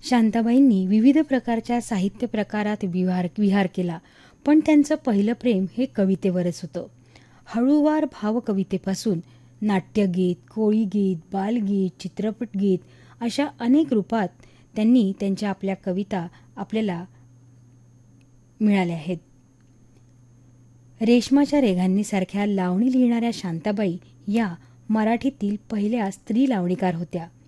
शांताबाईंनी विविध प्रकारच्या साहित्य प्रकारात विहार केला, पण त्यांचं पहिलं प्रेम हे कवितेवरच होतं. हळूवार भावकवितेपासून नाट्यगीत, कोळीगीत, बालगीत, चित्रपटगीत अशा अनेक रूपात त्यांनी आपल्या कविता आपल्याला मिळाल्या आहेत. रेशमाच्या रेघांनीसारख्या लावणी लिहिणाऱ्या शांताबाई या मराठीतील पहिल्या स्त्री लावणीकार होत्या.